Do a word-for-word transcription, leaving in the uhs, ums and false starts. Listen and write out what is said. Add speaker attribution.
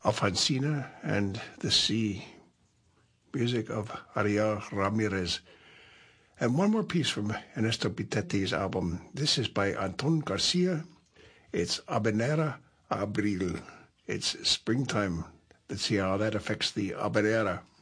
Speaker 1: Alfonsina and the Sea, music of Ariel Ramirez. And one more piece from Ernesto Pitetti's album. This is by Anton Garcia. It's Habanera Abril. It's springtime. Let's see how that affects the habanera.